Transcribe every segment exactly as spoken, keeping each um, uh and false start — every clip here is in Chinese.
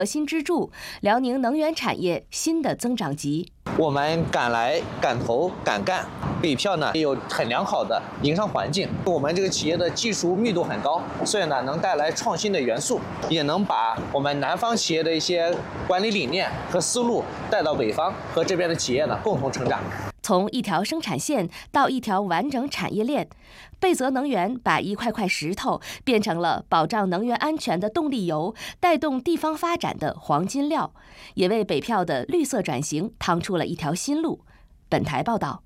核心支柱，辽宁能源产业新的增长极。 我们敢来敢投敢干，北漂呢也有很良好的营商环境。我们这个企业的技术密度很高，所以呢能带来创新的元素，也能把我们南方企业的一些管理理念和思路带到北方，和这边的企业呢共同成长。 从一条生产线到一条完整产业链，贝泽能源把一块块石头变成了保障能源安全的动力油，带动地方发展的黄金料，也为北漂的绿色转型趟出了一条新路。本台报道。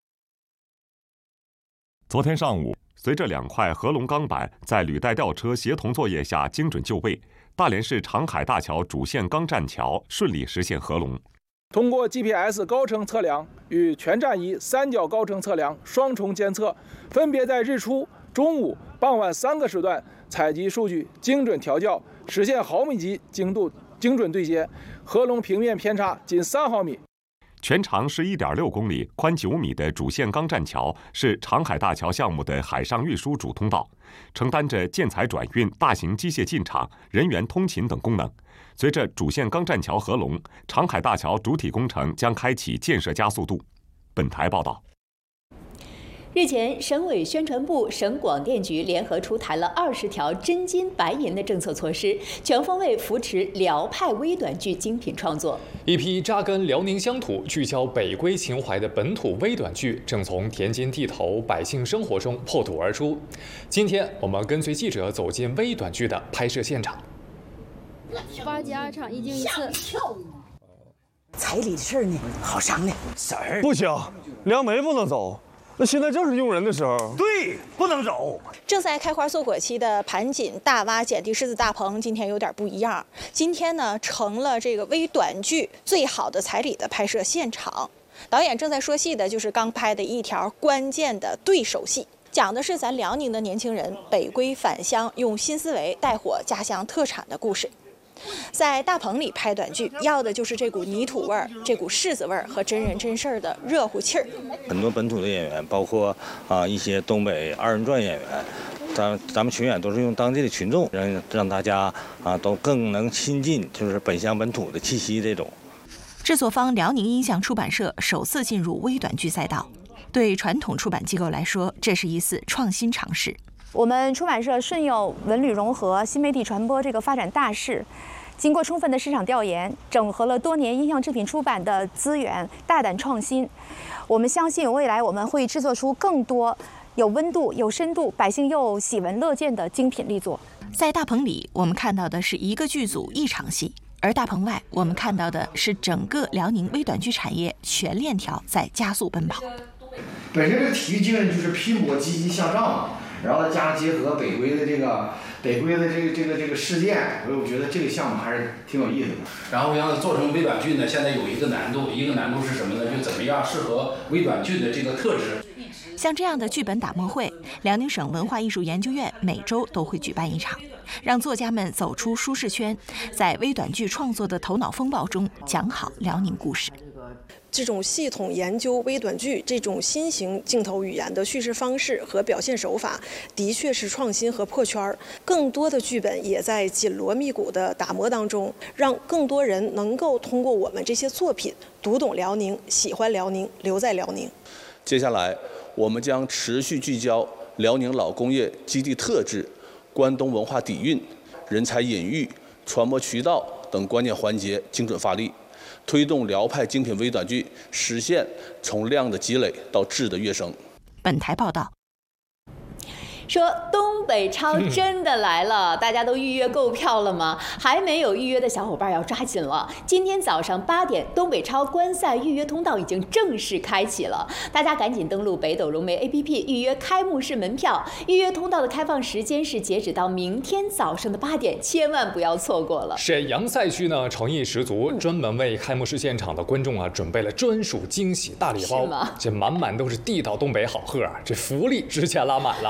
昨天上午，随着两块合龙钢板在履带吊车协同作业下精准就位，大连市长海大桥主线钢栈桥顺利实现合龙。 通过 G P S 高程测量与全站仪三角高程测量双重监测，分别在日出、中午、傍晚三个时段采集数据，精准调校，实现毫米级精度精准对接，合龙平面偏差仅三毫米。 全长是 一点六公里、宽九米的主线钢栈桥是长海大桥项目的海上运输主通道，承担着建材转运、大型机械进场、人员通勤等功能。随着主线钢栈桥合龙，长海大桥主体工程将开启建设加速度。本台报道。 日前，省委宣传部、省广电局联合出台了二十条真金白银的政策措施，全方位扶持辽派微短剧精品创作。 一批扎根辽宁乡土、聚焦北归情怀的本土微短剧正从田间地头、百姓生活中破土而出。今天，我们跟随记者走进微短剧的拍摄现场。 八集二场，一经一次。 彩礼的事儿呢，好商量。 婶儿，不行，梁梅不能走。那现在正是用人的时候， 对，不能走。 正在开花硕果期的盘锦大洼碱地狮子大棚，今天有点不一样。今天呢，成了这个微短剧最好的彩礼的拍摄现场。导演正在说戏的就是刚拍的一条关键的对手戏，讲的是咱辽宁的年轻人北归返乡，用新思维带火家乡特产的故事。在大棚里拍短剧，要的就是这股泥土味儿、这股柿子味儿和真人真事儿的热乎气儿。 很多本土的演员，包括啊一些东北二人转演员，咱咱们群演都是用当地的群众，让让大家啊都更能亲近，就是本乡本土的气息这种。 制作方辽宁音像出版社首次进入微短剧赛道，对传统出版机构来说，这是一次创新尝试。 我们出版社顺应文旅融合、新媒体传播这个发展大势，经过充分的市场调研，整合了多年音像制品出版的资源，大胆创新。我们相信未来我们会制作出更多有温度、有深度、百姓又喜闻乐见的精品力作。 在大棚里，我们看到的是一个剧组一场戏，而大棚外，我们看到的是整个辽宁微短剧产业全链条在加速奔跑。 本身这个体育精神就是拼搏、积极向上嘛。然后再加上结合北归的这个北归的这个这个这个事件，所以我觉得这个项目还是挺有意思的。 然后要做成微短剧呢，现在有一个难度，一个难度是什么呢？就怎么样适合微短剧的这个特质。 像这样的剧本打磨会，辽宁省文化艺术研究院每周都会举办一场，让作家们走出舒适圈，在微短剧创作的头脑风暴中讲好辽宁故事。 这种系统研究微短剧这种新型镜头语言的叙事方式和表现手法，的确是创新和破圈。更多的剧本也在紧锣密鼓的打磨当中，让更多人能够通过我们这些作品读懂辽宁，喜欢辽宁，留在辽宁。 接下来，我们将持续聚焦辽宁老工业基地特质、关东文化底蕴、人才引育、传播渠道等关键环节精准发力。推动辽派精品微短剧实现从量的积累到质的跃升。 本台报道。 说东北超真的来了，大家都预约购票了吗？还没有预约的小伙伴要抓紧了。今天早上八点，东北超观赛预约通道已经正式开启了，大家赶紧登录北斗融媒 A P P 预约开幕式门票。预约通道的开放时间是截止到明天早上的八点，千万不要错过了。 沈阳赛区呢，诚意十足，专门为开幕式现场的观众啊准备了专属惊喜大礼包，这满满都是地道东北好货啊，这福利之前拉满了。 没错。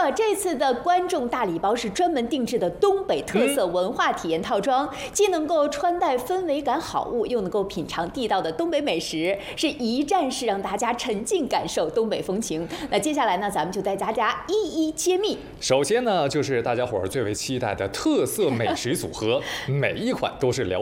错，这次的观众大礼包是专门定制的东北特色文化体验套装，嗯、既能够穿戴氛围感好物，又能够品尝地道的东北美食，是一站式让大家沉浸感受东北风情。那接下来呢，咱们就带大家一一揭秘。 首先呢，就是大家伙儿最为期待的特色美食组合，每一款都是了